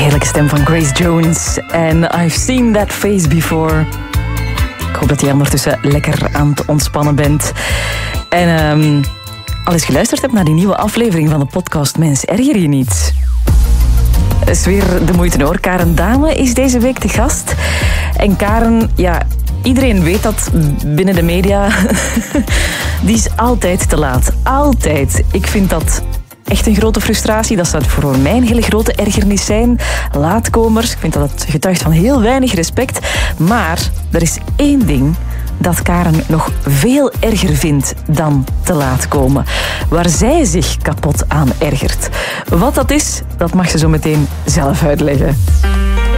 heerlijke stem van Grace Jones. En I've seen that face before. Ik hoop dat je ondertussen lekker aan het ontspannen bent. En al eens geluisterd hebt naar die nieuwe aflevering van de podcast Mens, erger je niet. Het is weer de moeite hoor. Karen Dame is deze week te gast. En Karen, ja, iedereen weet dat binnen de media. Die is altijd te laat. Altijd. Ik vind dat echt een grote frustratie. Dat zou voor mij een hele grote ergernis zijn. Laatkomers. Ik vind dat het getuigt van heel weinig respect. Maar er is één ding dat Karen nog veel erger vindt dan te laat komen. Waar zij zich kapot aan ergert. Wat dat is, dat mag ze zo meteen zelf uitleggen.